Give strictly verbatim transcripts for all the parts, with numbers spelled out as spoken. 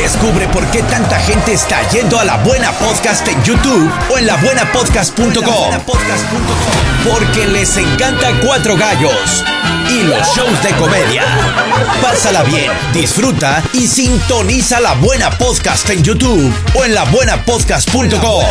Descubre por qué tanta gente está yendo a La Buena Podcast en YouTube o en la buena podcast punto com. Porque les encanta Cuatro Gallos y los shows de comedia. Pásala bien, disfruta y sintoniza La Buena Podcast en YouTube o en la buena podcast punto com.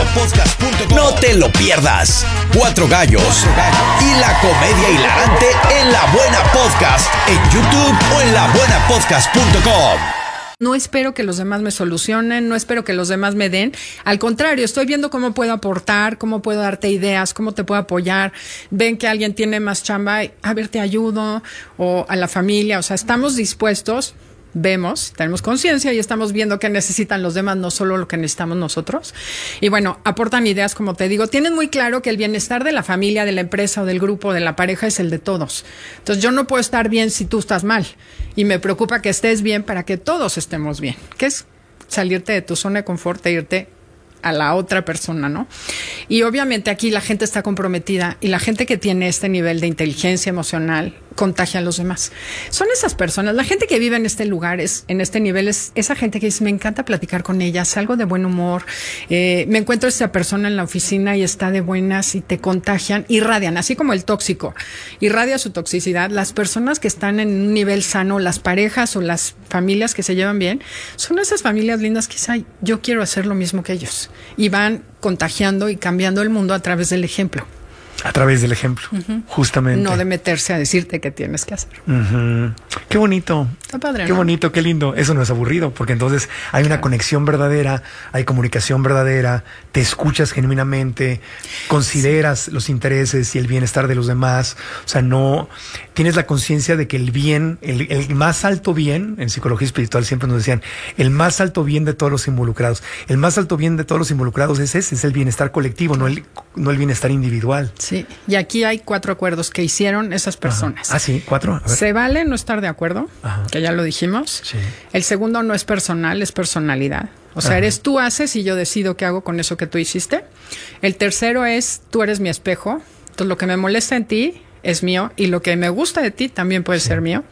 No te lo pierdas. Cuatro Gallos y la comedia hilarante en La Buena Podcast en YouTube o en la buena podcast punto com. No espero que los demás me solucionen, no espero que los demás me den. Al contrario, estoy viendo cómo puedo aportar, cómo puedo darte ideas, cómo te puedo apoyar. Ven que alguien tiene más chamba, a ver, te ayudo, o a la familia. O sea, estamos dispuestos, vemos, tenemos conciencia y estamos viendo qué necesitan los demás, no solo lo que necesitamos nosotros. Y bueno, aportan ideas, como te digo. Tienen muy claro que el bienestar de la familia, de la empresa o del grupo, de la pareja es el de todos. Entonces yo no puedo estar bien si tú estás mal. Y me preocupa que estés bien para que todos estemos bien. Que es salirte de tu zona de confort e irte a la otra persona, ¿no? Y obviamente aquí la gente está comprometida y la gente que tiene este nivel de inteligencia emocional contagia a los demás. Son esas personas, la gente que vive en este lugar, es, en este nivel, es esa gente que dice, me encanta platicar con ella, salgo de buen humor, eh, me encuentro a esta persona en la oficina y está de buenas y te contagian, irradian, así como el tóxico, irradia su toxicidad. Las personas que están en un nivel sano, las parejas o las familias que se llevan bien, son esas familias lindas que dicen, yo quiero hacer lo mismo que ellos. Y van contagiando y cambiando el mundo a través del ejemplo. A través del ejemplo, uh-huh. Justamente. No de meterse a decirte qué tienes que hacer. Uh-huh. Qué bonito. Está padre, Qué ¿no? bonito, qué lindo. Eso no es aburrido, porque entonces hay una claro. conexión verdadera, hay comunicación verdadera, te escuchas genuinamente, consideras sí. los intereses y el bienestar de los demás. O sea, no tienes la conciencia de que el bien, el, el más alto bien, en psicología espiritual siempre nos decían, el más alto bien de todos los involucrados. El más alto bien de todos los involucrados es ese, es el bienestar colectivo, no el, no el bienestar individual. Sí, y aquí hay cuatro acuerdos que hicieron esas personas. Ajá. Ah, sí, cuatro. Se vale no estar de acuerdo, Ajá. que ya lo dijimos. Sí. El segundo no es personal, es personalidad. O sea, Ajá. eres tú haces y yo decido qué hago con eso que tú hiciste. El tercero es tú eres mi espejo. Entonces lo que me molesta en ti es mío y lo que me gusta de ti también puede sí. ser mío.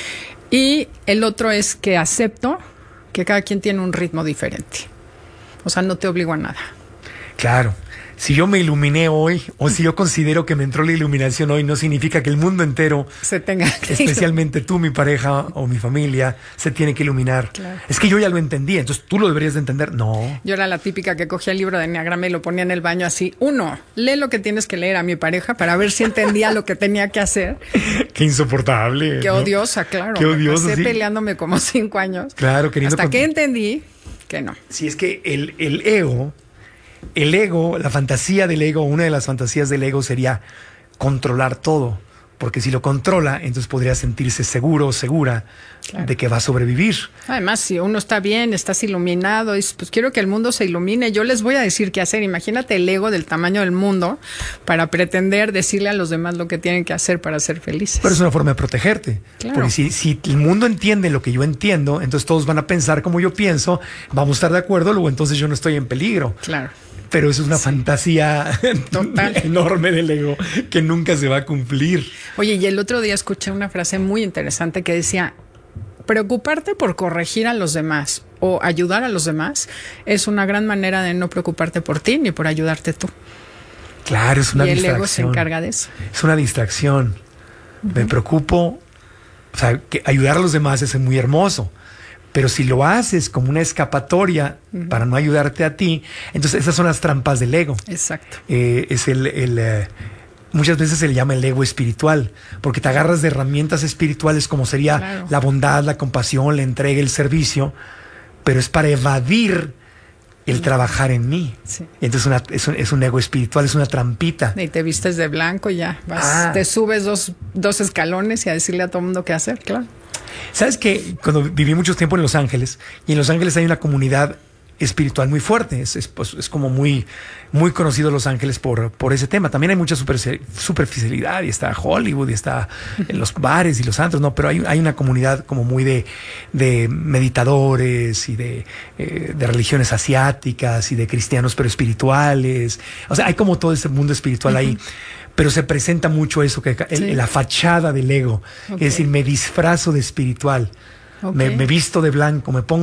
Y el otro es que acepto que cada quien tiene un ritmo diferente. O sea, no te obligo a nada. Claro. Si yo me iluminé hoy, o si yo considero que me entró la iluminación hoy, no significa que el mundo entero, se tenga que especialmente tú, mi pareja o mi familia, se tiene que iluminar. Claro. Es que yo ya lo entendí, entonces tú lo deberías de entender. No. Yo era la típica que cogía el libro de Enneagrama y lo ponía en el baño así. Uno, lee lo que tienes que leer a mi pareja para ver si entendía lo que tenía que hacer. Qué insoportable. Qué ¿no? odiosa, claro. Qué odiosa. Me pasé sí. peleándome como cinco años. Claro, queriendo. Hasta con... que entendí que no. Sí, es que el, el ego... El ego, la fantasía del ego, una de las fantasías del ego sería controlar todo. Porque si lo controla, entonces podría sentirse seguro o segura claro. de que va a sobrevivir. Además, si uno está bien, estás iluminado, y pues quiero que el mundo se ilumine, yo les voy a decir qué hacer. Imagínate el ego del tamaño del mundo para pretender decirle a los demás lo que tienen que hacer para ser felices. Pero es una forma de protegerte. Claro. Porque si, si el mundo entiende lo que yo entiendo, entonces todos van a pensar como yo pienso, vamos a estar de acuerdo, luego entonces yo no estoy en peligro. Claro. Pero eso es una sí. fantasía total enorme del ego que nunca se va a cumplir. Oye, y el otro día escuché una frase muy interesante que decía, preocuparte por corregir a los demás o ayudar a los demás es una gran manera de no preocuparte por ti ni por ayudarte tú. Claro, es una y distracción. Y el ego se encarga de eso. Es una distracción. Uh-huh. Me preocupo, o sea, que ayudar a los demás es muy hermoso. Pero si lo haces como una escapatoria uh-huh. para no ayudarte a ti, entonces esas son las trampas del ego. Exacto. Eh, es el, el eh, muchas veces se le llama el ego espiritual, porque te agarras de herramientas espirituales como sería claro. la bondad, la compasión, la entrega, el servicio, pero es para evadir el sí. trabajar en mí. Sí. Entonces una, es, un, es un ego espiritual, es una trampita. Y te vistes de blanco y ya, vas, ah. te subes dos, dos escalones y a decirle a todo el mundo qué hacer, claro. ¿Sabes qué? Cuando viví mucho tiempo en Los Ángeles, y en Los Ángeles hay una comunidad espiritual muy fuerte, es, es, pues, es como muy, muy conocido Los Ángeles por, por ese tema. También hay mucha super, superficialidad, y está Hollywood, y está en los bares y los antros, no, pero hay, hay una comunidad como muy de, de meditadores y de, eh, de religiones asiáticas y de cristianos pero espirituales. O sea, hay como todo ese mundo espiritual uh-huh. ahí. Pero se presenta mucho eso, que el, sí. la fachada del ego. Okay. Es decir, me disfrazo de espiritual, okay. me, me visto de blanco, me pongo